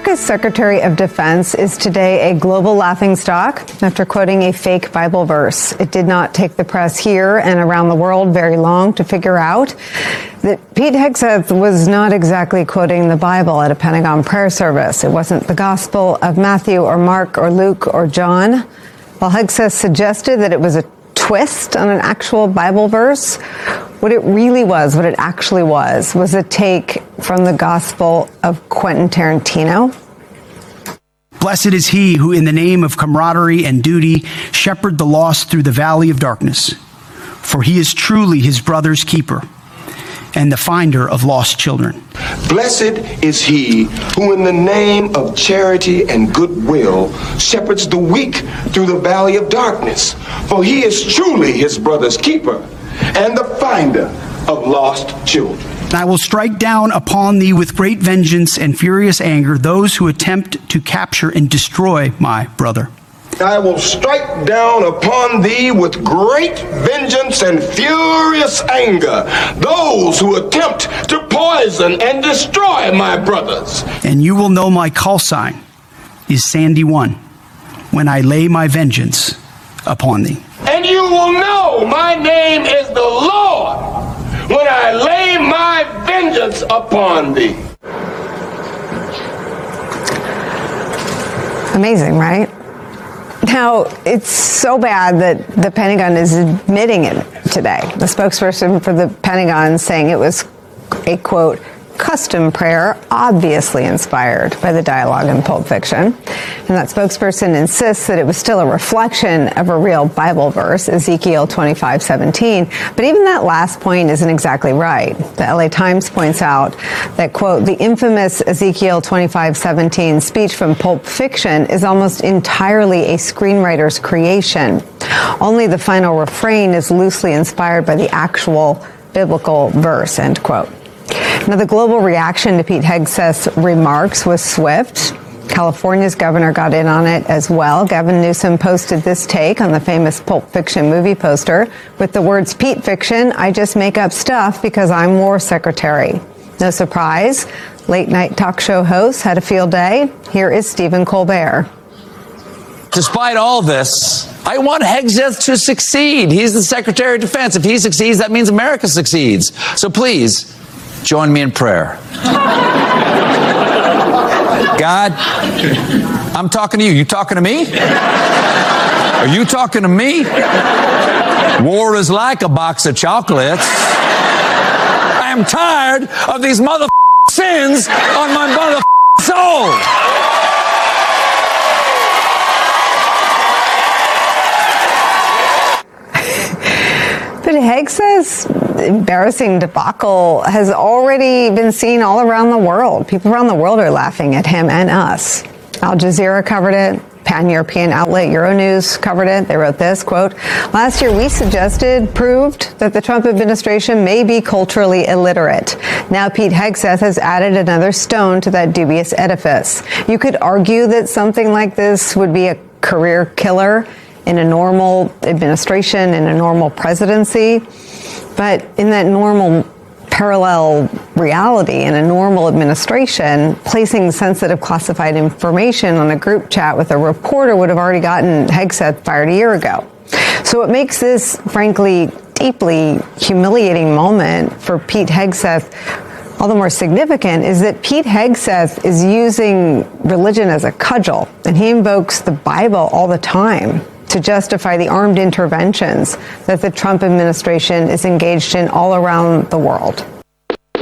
America's Secretary of Defense is today a global laughingstock after quoting a fake Bible verse. It did not take the press here and around the world very long to figure out that Pete Hegseth was not exactly quoting the Bible at a Pentagon prayer service. It wasn't the Gospel of Matthew or Mark or Luke or John. While Hegseth suggested that it was a twist on an actual Bible verse, what it really was, what it actually was a take from the Gospel of Quentin Tarantino. Blessed is he who, in the name of camaraderie and duty, shepherd the lost through the valley of darkness, for he is truly his brother's keeper and the finder of lost children. Blessed is he who in the name of charity and goodwill shepherds the weak through the valley of darkness, for he is truly his brother's keeper and the finder of lost children. I will strike down upon thee with great vengeance and furious anger those who attempt to capture and destroy my brother. I will strike down upon thee with great vengeance and furious anger those who attempt to poison and destroy my brothers. And you will know my call sign is Sandy 1 when I lay my vengeance upon thee. And you will know my name is the Lord when I lay my vengeance upon thee. Amazing, right? Now, it's so bad that the Pentagon is admitting it today. The spokesperson for the Pentagon saying it was a, quote, custom prayer, obviously inspired by the dialogue in Pulp Fiction. And that spokesperson insists that it was still a reflection of a real Bible verse, Ezekiel 25:17. But even that last point isn't exactly right. The LA Times points out that, quote, the infamous Ezekiel 25:17 speech from Pulp Fiction is almost entirely a screenwriter's creation. Only the final refrain is loosely inspired by the actual biblical verse, end quote. Now, the global reaction to Pete Hegseth's remarks was swift. California's governor got in on it as well. Gavin Newsom posted this take on the famous Pulp Fiction movie poster with the words, Pete Fiction, I just make up stuff because I'm war secretary. No surprise, late night talk show hosts had a field day. Here is Stephen Colbert. Despite all this, I want Hegseth to succeed. He's the Secretary of Defense. If he succeeds, that means America succeeds. So please, join me in prayer. God, I'm talking to you. You talking to me? Are you talking to me? War is like a box of chocolates. I am tired of these sins on my soul. But Hegseth's embarrassing debacle has already been seen all around the world. People around the world are laughing at him and us. Al Jazeera covered it. Pan-European outlet Euronews covered it. They wrote this, quote, last year we proved that the Trump administration may be culturally illiterate. Now Pete Hegseth has added another stone to that dubious edifice. You could argue that something like this would be a career killer in a normal administration, in a normal presidency. But in that normal parallel reality, in a normal administration, placing sensitive classified information on a group chat with a reporter would have already gotten Hegseth fired a year ago. So what makes this, frankly, deeply humiliating moment for Pete Hegseth all the more significant is that Pete Hegseth is using religion as a cudgel, and he invokes the Bible all the time to justify the armed interventions that the Trump administration is engaged in all around the world.